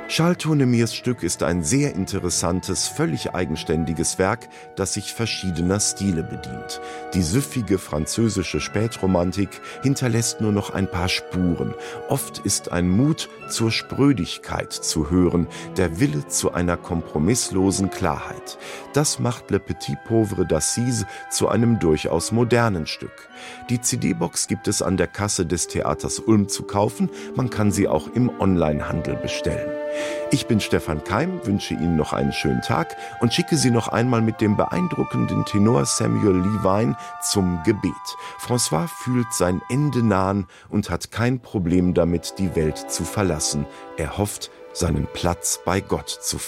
Charles Tournemires Stück ist ein sehr interessantes, völlig eigenständiges Werk, das sich verschiedener Stile bedient. Die süffige französische Spätromantik hinterlässt nur noch ein paar Spuren. Oft ist ein Mut zur Sprödigkeit zu hören, der Wille zu einer kompromisslosen Klarheit. Das macht Le Petit Pauvre d'Assise zu einem durchaus modernen Stück. Die CD-Box gibt es an der Kasse des Theaters Ulm zu kaufen, man kann sie auch im Onlinehandel bestellen. Ich bin Stefan Keim, wünsche Ihnen noch einen schönen Tag und schicke Sie noch einmal mit dem beeindruckenden Tenor Samuel Levine zum Gebet. François fühlt sein Ende nahen und hat kein Problem damit, die Welt zu verlassen. Er hofft, seinen Platz bei Gott zu finden.